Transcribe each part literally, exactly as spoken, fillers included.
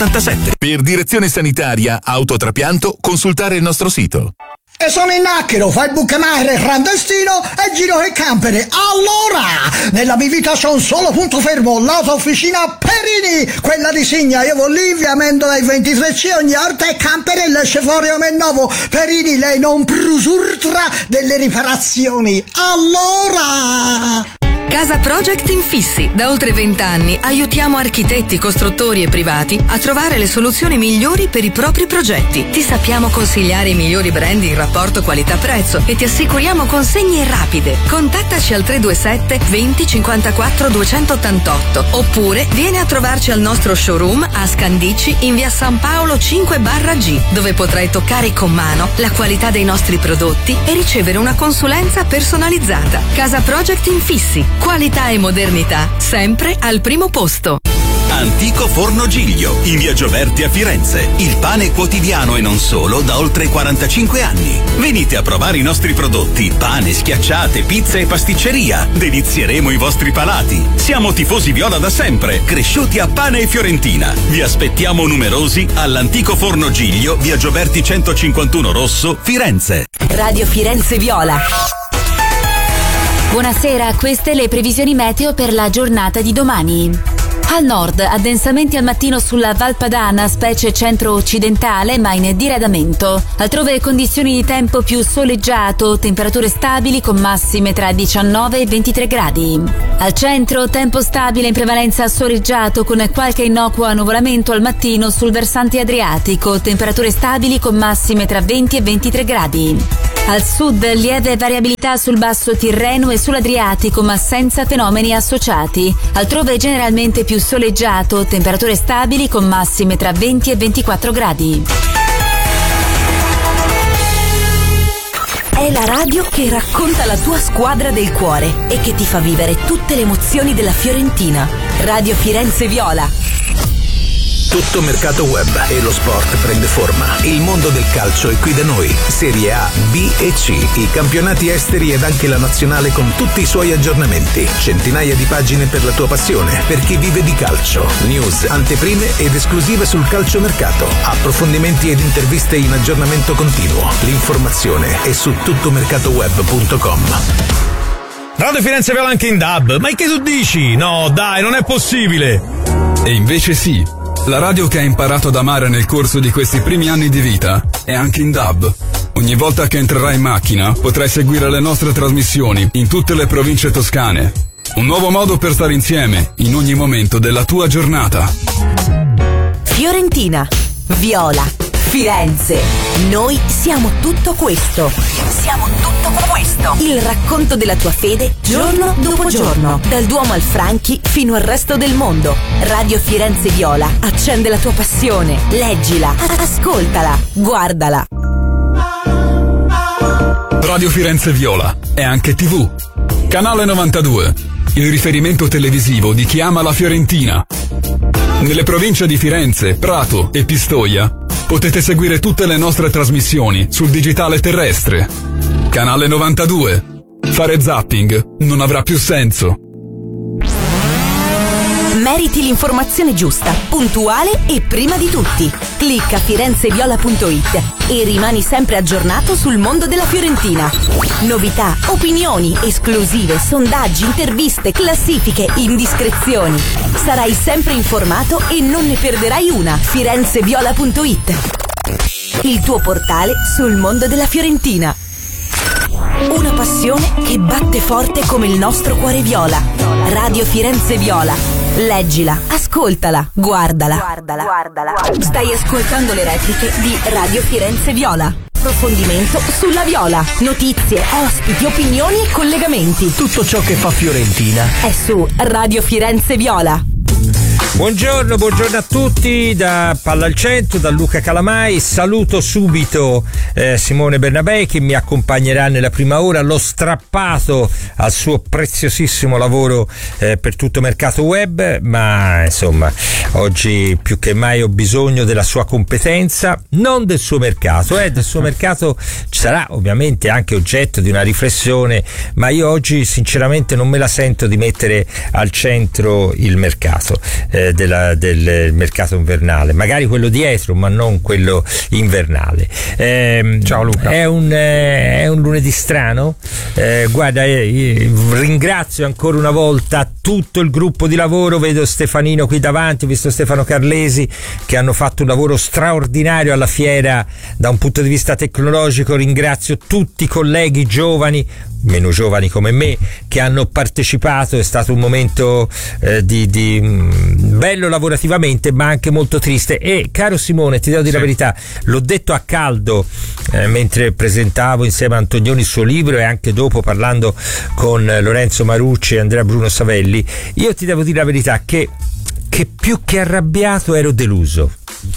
ottantasette. Per direzione sanitaria, autotrapianto, consultare il nostro sito. E sono in Acchero, fai il bucamare clandestino e giro il campere. Allora, nella mia vita c'è un solo punto fermo, l'auto-officina Perini, quella di Signa. Io vado lì, via Mendola ai ventitré C, ogni orta e campere e l'esce fuori a me nuovo. Perini, lei non prusurtra delle riparazioni. Allora... Casa Project Infissi. Da oltre vent'anni aiutiamo architetti, costruttori e privati a trovare le soluzioni migliori per i propri progetti. Ti sappiamo consigliare i migliori brand in rapporto qualità-prezzo e ti assicuriamo consegne rapide. Contattaci al tre due sette venti cinquantaquattro duecentottantotto oppure vieni a trovarci al nostro showroom a Scandicci in via San Paolo cinque barra G, dove potrai toccare con mano la qualità dei nostri prodotti e ricevere una consulenza personalizzata. Casa Project Infissi. Qualità e modernità, sempre al primo posto. Antico Forno Giglio, in via Gioberti a Firenze. Il pane quotidiano e non solo da oltre quarantacinque anni. Venite a provare i nostri prodotti, pane, schiacciate, pizza e pasticceria. Delizieremo i vostri palati. Siamo tifosi viola da sempre, cresciuti a pane e fiorentina. Vi aspettiamo numerosi all'Antico Forno Giglio, via Gioberti centocinquantuno Rosso, Firenze. Radio Firenze Viola. Buonasera, queste le previsioni meteo per la giornata di domani. Al nord, addensamenti al mattino sulla Val Padana, specie centro-occidentale, ma in diradamento. Altrove condizioni di tempo più soleggiato, temperature stabili con massime tra diciannove e ventitré gradi. Al centro, tempo stabile in prevalenza soleggiato con qualche innocuo annuvolamento al mattino sul versante adriatico, temperature stabili con massime tra venti e ventitré gradi. Al sud, lieve variabilità sul basso Tirreno e sull'Adriatico, ma senza fenomeni associati. Altrove generalmente più soleggiato, temperature stabili con massime tra venti e ventiquattro gradi. È la radio che racconta la tua squadra del cuore e che ti fa vivere tutte le emozioni della Fiorentina. Radio Firenze Viola. Tutto mercato web e lo sport prende forma. Il mondo del calcio è qui da noi. Serie A, B e C, i campionati esteri ed anche la nazionale con tutti i suoi aggiornamenti. Centinaia di pagine per la tua passione, per chi vive di calcio. News, anteprime ed esclusive sul calciomercato. Approfondimenti ed interviste in aggiornamento continuo. L'informazione è su tuttomercatoweb punto com. Radio Firenze Viola anche in D A B. Ma che tu dici? No, dai, non è possibile. E invece sì. La radio che hai imparato ad amare nel corso di questi primi anni di vita è anche in D A B. Ogni volta che entrerai in macchina potrai seguire le nostre trasmissioni in tutte le province toscane. Un nuovo modo per stare insieme in ogni momento della tua giornata. Fiorentina, Viola, Firenze. Noi siamo tutto questo. Siamo tutto questo. Il racconto della tua fede giorno dopo giorno. Dal Duomo al Franchi fino al resto del mondo. Radio Firenze Viola accende la tua passione. Leggila, ascoltala, guardala. Radio Firenze Viola è anche tivù. Canale novantadue, il riferimento televisivo di chi ama la Fiorentina. Nelle province di Firenze, Prato e Pistoia potete seguire tutte le nostre trasmissioni sul digitale terrestre. Canale novantadue. Fare zapping non avrà più senso. Meriti l'informazione giusta, puntuale e prima di tutti. Clicca firenzeviola punto it e rimani sempre aggiornato sul mondo della Fiorentina. Novità, opinioni, esclusive, sondaggi, interviste, classifiche, indiscrezioni. Sarai sempre informato e non ne perderai una. firenzeviola punto it. Il tuo portale sul mondo della Fiorentina. Una passione che batte forte come il nostro cuore viola. Radio Firenze Viola. Leggila, ascoltala, guardala. guardala. guardala. Stai ascoltando le repliche di Radio Firenze Viola. Approfondimento sulla Viola. Notizie, ospiti, opinioni e collegamenti. Tutto ciò che fa Fiorentina è su Radio Firenze Viola. Buongiorno, buongiorno a tutti da Palla al Centro, da Luca Calamai. Saluto subito eh, Simone Bernabei che mi accompagnerà nella prima ora. L'ho strappato al suo preziosissimo lavoro eh, per tutto mercato web, ma insomma oggi più che mai ho bisogno della sua competenza, non del suo mercato, eh, del suo mercato sarà ovviamente anche oggetto di una riflessione, ma io oggi sinceramente non me la sento di mettere al centro il mercato. Eh, eh, della, del mercato invernale, magari quello dietro ma non quello invernale. Eh, Ciao Luca. È un, eh, è un lunedì strano, eh, guarda, eh, ringrazio ancora una volta tutto il gruppo di lavoro, vedo Stefanino qui davanti, ho visto Stefano Carlesi, che hanno fatto un lavoro straordinario alla fiera da un punto di vista tecnologico. Ringrazio tutti i colleghi giovani, meno giovani come me, che hanno partecipato. È stato un momento eh, di, di mh, bello lavorativamente, ma anche molto triste. E caro Simone, ti devo dire sì. la verità, l'ho detto a caldo eh, mentre presentavo insieme a Antonioni il suo libro, e anche dopo parlando con Lorenzo Marucci e Andrea Bruno Savelli. Io ti devo dire la verità che, che più che arrabbiato ero deluso.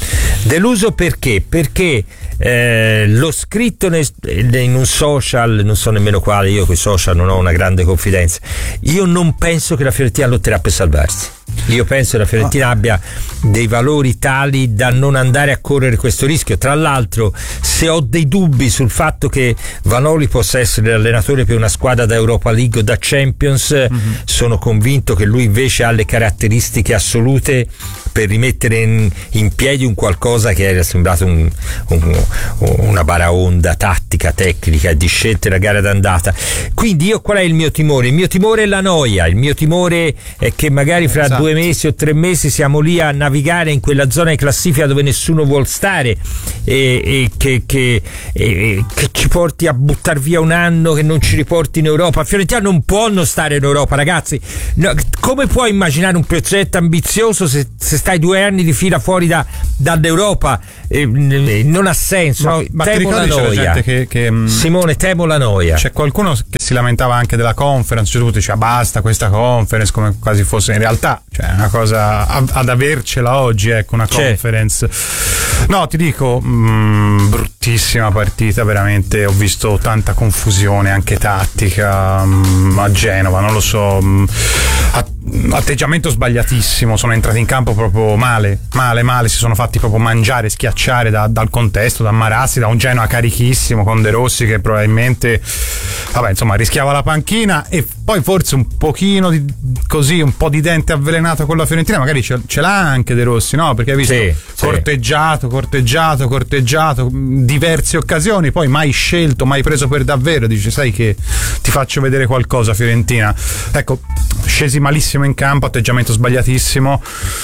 Deluso perché? Perché eh, l'ho scritto ne, in un social, non so nemmeno quale, io con i social non ho una grande confidenza. Io non penso che la Fiorentina lotterà per salvarsi. Io penso che la Fiorentina abbia dei valori tali da non andare a correre questo rischio. Tra l'altro, se ho dei dubbi sul fatto che Vanoli possa essere l'allenatore per una squadra da Europa League o da Champions, mm-hmm. sono convinto che lui invece ha le caratteristiche assolute per rimettere in, in piedi un qualcosa che era sembrato un, un, una baraonda tattica, tecnica e di scelte la gara d'andata. Quindi io qual è il mio timore? Il mio timore è la noia, il mio timore è che magari fra esatto. due mesi o tre mesi siamo lì a navigare in quella zona di classifica dove nessuno vuol stare, e, e che, che, e, che ci porti a buttar via un anno, che non ci riporti in Europa. Fiorentina non può non stare in Europa, ragazzi. No, come puoi immaginare un progetto ambizioso se, se stai due anni di fila fuori da, dall'Europa? Eh, non ha senso. Ma, no? ma temo la noia. Che, che, Simone, temo la noia. C'è qualcuno che si lamentava anche della conference, cioè tutti diceva basta questa conference, come quasi fosse in realtà, cioè è una cosa ad avercela oggi, ecco, una C'è. conference. No, ti dico, mh, bruttissima partita, veramente. Ho visto tanta confusione anche tattica mh, a Genova, non lo so, mh, atteggiamento sbagliatissimo. Sono entrati in campo proprio male, male, male. Si sono fatti proprio mangiare, schiacciare da, dal contesto, da Marassi, da un Genoa carichissimo con De Rossi che probabilmente, vabbè, insomma, rischiava la panchina, e poi forse un pochino di, così, un po' di dente avvelenato con la Fiorentina, magari ce, ce l'ha anche De Rossi, no? Perché hai visto sì, corteggiato, corteggiato, corteggiato, diverse occasioni, poi mai scelto, mai preso per davvero. Dice, sai che ti faccio vedere qualcosa, Fiorentina. Ecco, scesi malissimo in campo, atteggiamento sbagliatissimo,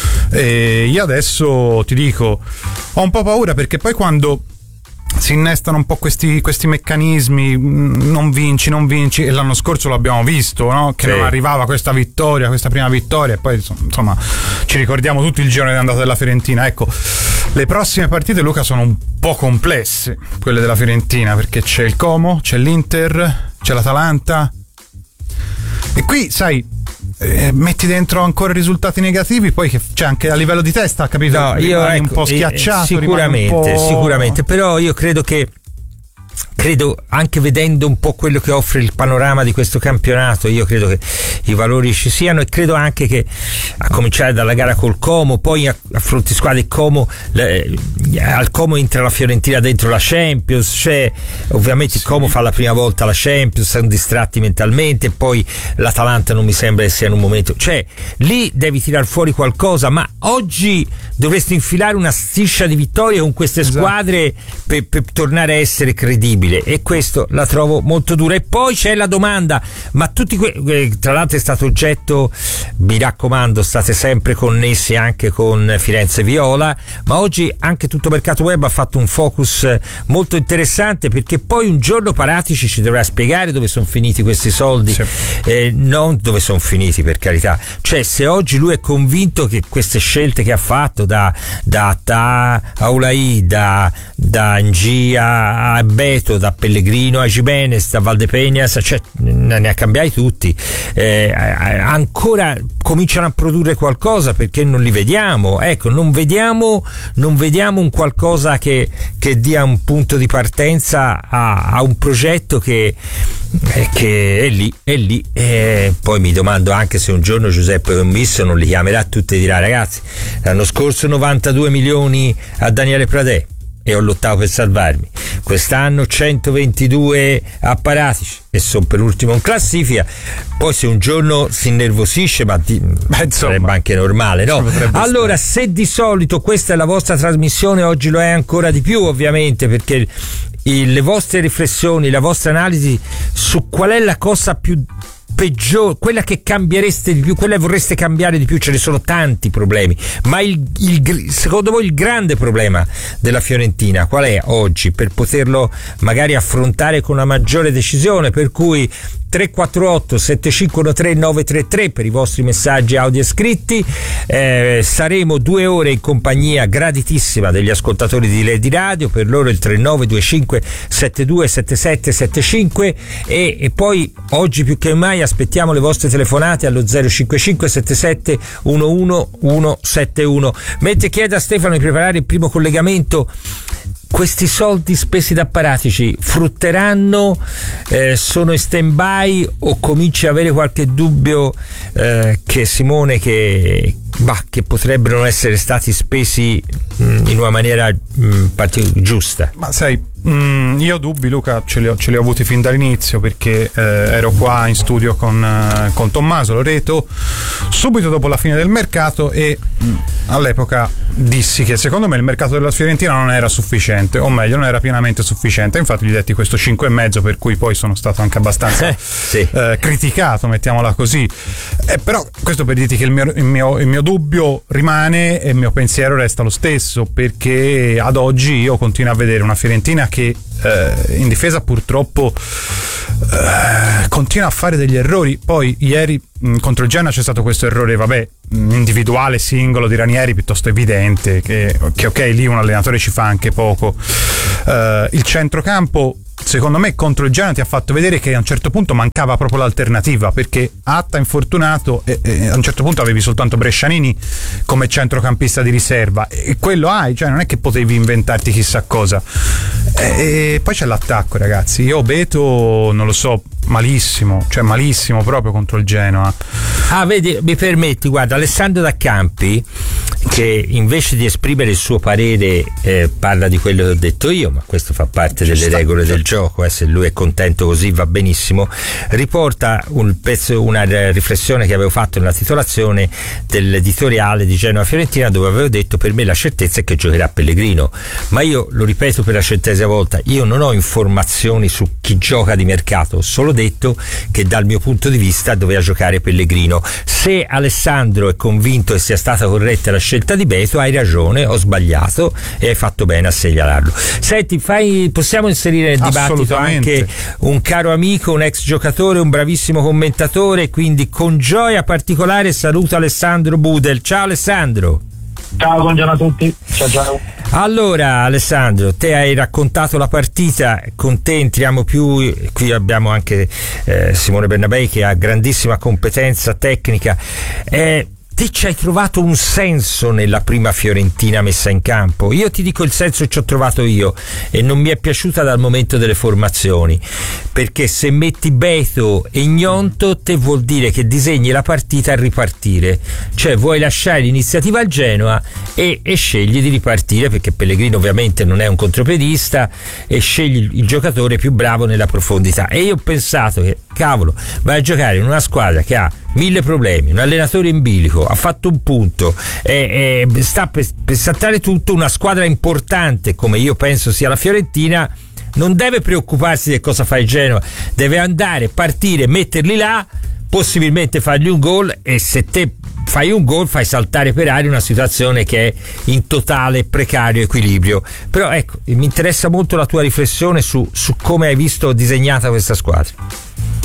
e io adesso ti dico, ho un po' paura, perché poi quando si innestano un po' questi, questi meccanismi, non vinci, non vinci, e l'anno scorso l'abbiamo visto, no? Che sì. non arrivava questa vittoria, questa prima vittoria, e poi insomma ci ricordiamo tutto il girone d'andata della Fiorentina. Ecco, le prossime partite, Luca, sono un po' complesse, quelle della Fiorentina, perché c'è il Como, c'è l'Inter, c'è l'Atalanta, e qui sai, Eh, metti dentro ancora risultati negativi, poi che c'è anche a livello di testa, capito? No, io ecco, un po' schiacciato, sicuramente, un po'... sicuramente, però io credo che credo anche vedendo un po' quello che offre il panorama di questo campionato, io credo che i valori ci siano, e credo anche che a cominciare dalla gara col Como, poi affronti squadre Como, le, al Como entra la Fiorentina dentro la Champions, c'è ovviamente il Como fa la prima volta la Champions, sono distratti mentalmente, poi l'Atalanta non mi sembra che sia in un momento, cioè lì devi tirar fuori qualcosa, ma oggi dovresti infilare una striscia di vittorie con queste squadre esatto. per, per tornare a essere credibile, e questo la trovo molto dura. E poi c'è la domanda, ma tutti que- tra l'altro è stato oggetto, mi raccomando, state sempre connessi anche con Firenze Viola, ma oggi anche Tutto Mercato Web ha fatto un focus molto interessante, perché poi un giorno Paratici ci dovrà spiegare dove sono finiti questi soldi, sì. eh, non dove sono finiti, per carità, cioè se oggi lui è convinto che queste scelte che ha fatto da da Ta a Ulai, da da Ngia a Beto, da Pellegrino a Gimenez, da Valdepeñas, cioè ne ha cambiati tutti, eh, ancora cominciano a produrre qualcosa, perché non li vediamo, ecco, non vediamo non vediamo un qualcosa che, che dia un punto di partenza a, a un progetto che, eh, che è lì, è lì, e poi mi domando anche se un giorno Giuseppe Commisso non li chiamerà tutti e dirà, ragazzi, l'anno scorso novantadue milioni a Daniele Pradè, e ho lottato per salvarmi. Quest'anno centoventidue apparati e sono per ultimo in classifica. Poi se un giorno si innervosisce, ma di, Beh, sarebbe anche normale, no? Allora, se di solito questa è la vostra trasmissione, oggi lo è ancora di più, ovviamente, perché il, le vostre riflessioni, la vostra analisi su qual è la cosa più peggiore, quella che cambiereste di più, quella che vorreste cambiare di più. Ce ne sono tanti problemi, ma il, il, secondo voi il grande problema della Fiorentina qual è oggi, per poterlo magari affrontare con una maggiore decisione? Per cui tre quattro otto sette cinque uno tre nove tre tre per i vostri messaggi audio scritti. Eh, saremo due ore in compagnia graditissima degli ascoltatori di Lady Radio, per loro il tre nove due cinque sette due sette sette sette cinque, e, e poi oggi più che mai aspettiamo le vostre telefonate allo zero cinque cinque sette sette uno uno uno sette uno. Mentre chiedo a Stefano di preparare il primo collegamento, questi soldi spesi da apparatici frutteranno? Eh, sono in stand by o cominci a avere qualche dubbio eh, che Simone che, bah, che potrebbero non essere stati spesi mh, in una maniera mh, partic- giusta? Ma sai, Mm, io dubbi, Luca, ce li, ho, ce li ho avuti fin dall'inizio, perché eh, ero qua in studio con, eh, con Tommaso Loreto subito dopo la fine del mercato e mh, all'epoca dissi che secondo me il mercato della Fiorentina non era sufficiente, o meglio non era pienamente sufficiente. Infatti gli detti questo cinque e mezzo, per cui poi sono stato anche abbastanza sì. eh, criticato, mettiamola così. Eh, però questo per dirti che il mio, il, mio, il mio dubbio rimane e il mio pensiero resta lo stesso, perché ad oggi io continuo a vedere una Fiorentina che eh, in difesa purtroppo eh, continua a fare degli errori. Poi ieri mh, contro il Genoa c'è stato questo errore, vabbè, mh, individuale, singolo di Ranieri, piuttosto evidente, che, che ok, lì un allenatore ci fa anche poco. Eh, il centrocampo secondo me contro il Genoa ti ha fatto vedere che a un certo punto mancava proprio l'alternativa, perché Atta infortunato e, e a un certo punto avevi soltanto Brescianini come centrocampista di riserva, e quello hai, cioè non è che potevi inventarti chissà cosa. E, e poi c'è l'attacco, ragazzi. Io Beto non lo so, malissimo, cioè malissimo proprio contro il Genoa. Ah, vedi, mi permetti, guarda, Alessandro Daccampi, che invece di esprimere il suo parere eh, parla di quello che ho detto io, ma questo fa parte delle regole del gioco, eh, se lui è contento così va benissimo. Riporta un pezzo, una riflessione che avevo fatto nella titolazione dell'editoriale di Genoa Fiorentina, dove avevo detto: per me la certezza è che giocherà Pellegrino, ma io lo ripeto per la centesima volta, io non ho informazioni su chi gioca di mercato, ho solo detto che dal mio punto di vista doveva giocare Pellegrino. Se Alessandro è convinto che sia stata corretta la scelta di Beto, hai ragione, ho sbagliato e hai fatto bene a segnalarlo. Senti, fai, possiamo inserire nel dibattito anche un caro amico, un ex giocatore, un bravissimo commentatore, quindi con gioia particolare saluto Alessandro Budel. Ciao Alessandro. Ciao, buongiorno a tutti. Ciao ciao. Allora Alessandro, te hai raccontato la partita, con te entriamo più, qui abbiamo anche eh, Simone Bernabei che ha grandissima competenza tecnica. Eh, te ci hai trovato un senso nella prima Fiorentina messa in campo? Io ti dico il senso che ci ho trovato io, e non mi è piaciuta dal momento delle formazioni, perché se metti Beto e Gnonto te vuol dire che disegni la partita a ripartire, cioè vuoi lasciare l'iniziativa al Genoa e, e scegli di ripartire, perché Pellegrino ovviamente non è un contropiedista, e scegli il, il giocatore più bravo nella profondità. E io ho pensato che cavolo, vai a giocare in una squadra che ha mille problemi, un allenatore in bilico, ha fatto un punto, e, e sta per, per saltare tutto, una squadra importante come io penso sia la Fiorentina non deve preoccuparsi di cosa fa il Genoa, deve andare, partire, metterli là, possibilmente fargli un gol, e se te fai un gol fai saltare per aria una situazione che è in totale precario equilibrio. Però ecco, mi interessa molto la tua riflessione su, su come hai visto disegnata questa squadra.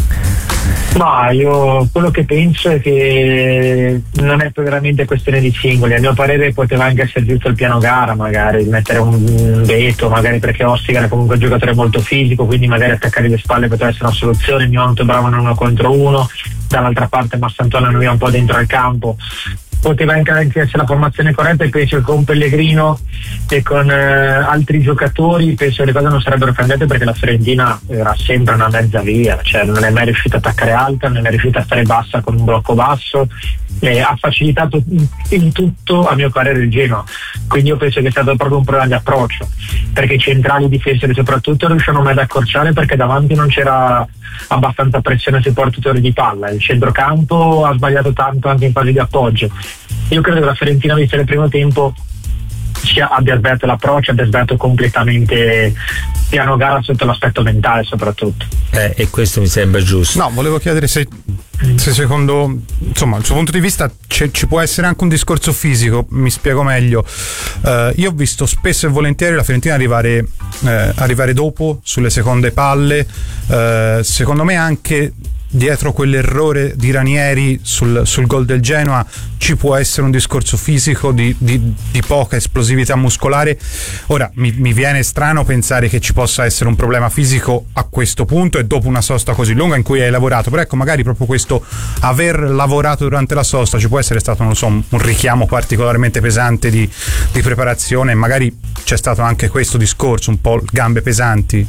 No, io quello che penso è che non è veramente questione di singoli. A mio parere poteva anche essere giusto il piano gara, magari mettere un Beto, magari perché Ossigan è comunque un giocatore molto fisico, quindi magari attaccare le spalle poteva essere una soluzione. Gnonto bravo in uno contro uno, dall'altra parte Massantonio lui un po' dentro al campo. Poteva anche essere la formazione corretta, e penso che con Pellegrino e con eh, altri giocatori penso che le cose non sarebbero cambiate, perché la Fiorentina era sempre una mezza via, cioè non è mai riuscita a attaccare alta, non è mai riuscita a stare bassa con un blocco basso, eh, ha facilitato in, in tutto a mio parere il Genoa, quindi io penso che è stato proprio un problema di approccio, perché i centrali difensori soprattutto non riuscivano mai ad accorciare, perché davanti non c'era abbastanza pressione sui portatori di palla, il centrocampo ha sbagliato tanto anche in fase di appoggio. Io credo che la Fiorentina, vista nel primo tempo, sia, abbia sbagliato l'approccio, abbia sbagliato completamente piano gara sotto l'aspetto mentale soprattutto. Eh, e questo mi sembra giusto. No, volevo chiedere se, se secondo, insomma, il suo punto di vista ci può essere anche un discorso fisico. Mi spiego meglio. Uh, io ho visto spesso e volentieri la Fiorentina arrivare, eh, arrivare dopo sulle seconde palle. Uh, secondo me anche dietro quell'errore di Ranieri sul, sul gol del Genoa ci può essere un discorso fisico di, di, di poca esplosività muscolare. Ora mi, mi viene strano pensare che ci possa essere un problema fisico a questo punto e dopo una sosta così lunga in cui hai lavorato, però ecco, magari proprio questo aver lavorato durante la sosta ci può essere stato, non so, un, un richiamo particolarmente pesante di, di preparazione, e magari c'è stato anche questo discorso, un po' gambe pesanti.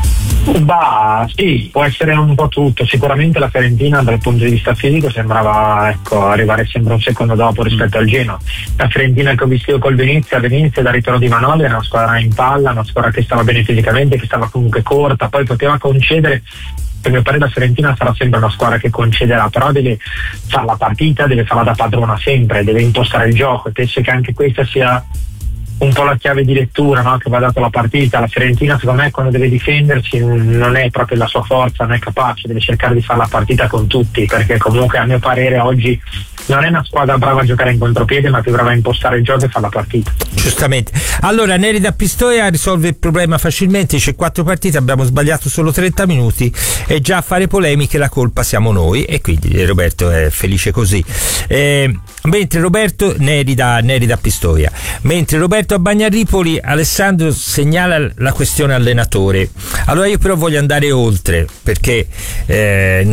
Bah, sì, può essere un po' tutto. Sicuramente la Fiorentina dal punto di vista fisico sembrava, ecco, arrivare sempre un secondo dopo rispetto al Genoa. La Fiorentina che ho visto io col Venezia, Venezia dal ritorno di Manoli era una squadra in palla, una squadra che stava bene fisicamente, che stava comunque corta, poi poteva concedere. Per mio parere la Fiorentina sarà sempre una squadra che concederà, però deve fare la partita, deve farla da padrona sempre, deve impostare il gioco, e penso che anche questa sia un po' la chiave di lettura, no? Che va dato la partita. La Fiorentina secondo me quando deve difendersi non è proprio la sua forza, non è capace, deve cercare di fare la partita con tutti, perché comunque a mio parere oggi non è una squadra brava a giocare in contropiede, ma più brava a impostare il gioco e fare la partita. Giustamente. Allora Neri da Pistoia risolve il problema facilmente, c'è quattro partite, abbiamo sbagliato solo trenta minuti e già a fare polemiche la colpa siamo noi, e quindi Roberto è felice così. Eh, mentre Roberto Neri da, Neri da Pistoia mentre Roberto a Bagnaripoli, Alessandro segnala la questione allenatore. Allora io però voglio andare oltre, perché eh,